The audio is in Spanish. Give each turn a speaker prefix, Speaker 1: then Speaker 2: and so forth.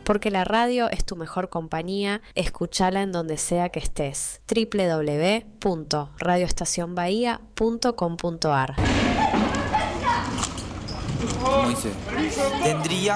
Speaker 1: porque la radio es tu mejor compañía. Escuchala en donde sea que estés. www.radioestacionbahía.com.ar.
Speaker 2: Moisés, tendría